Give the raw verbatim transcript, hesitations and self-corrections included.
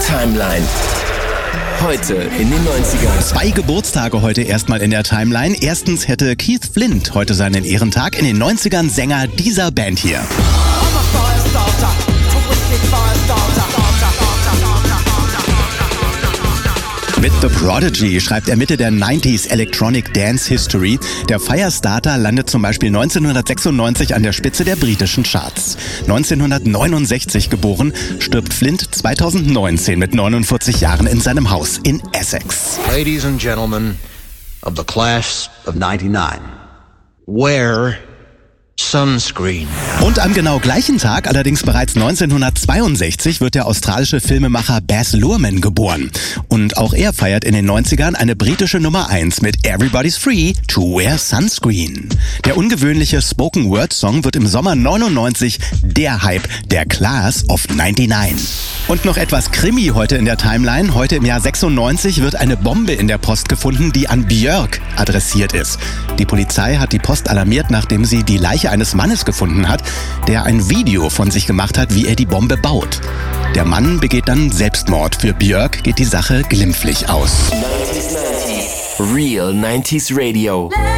Timeline. Heute in den neunzigern. Zwei Geburtstage heute erstmal in der Timeline. Erstens hätte Keith Flint heute seinen Ehrentag. In den neunzigern Sänger dieser Band hier. Mit The Prodigy schreibt er Mitte der neunziger Electronic Dance History. Der Firestarter landet zum Beispiel neunzehnhundertsechsundneunzig an der Spitze der britischen Charts. neunzehnhundertneunundsechzig geboren, stirbt Flint zweitausendneunzehn mit neunundvierzig Jahren in seinem Haus in Essex. Ladies and gentlemen of the class of ninety-nine, wear Sunscreen. Und am genau gleichen Tag, allerdings bereits neunzehnhundertzweiundsechzig, wird der australische Filmemacher Baz Luhrmann geboren. Und auch er feiert in den neunzigern eine britische Nummer eins mit Everybody's Free to Wear Sunscreen. Der ungewöhnliche Spoken-Word-Song wird im Sommer neunundneunzig der Hype der Class of neunundneunzig. Und noch etwas Krimi heute in der Timeline. Heute im Jahr sechsundneunzig wird eine Bombe in der Post gefunden, die an Björk adressiert ist. Die Polizei hat die Post alarmiert, nachdem sie die Leiche eines Mannes gefunden hat, der ein Video von sich gemacht hat, wie er die Bombe baut. Der Mann begeht dann Selbstmord. Für Björk geht die Sache glimpflich aus. neunzig neunzig. Real neunziger Radio.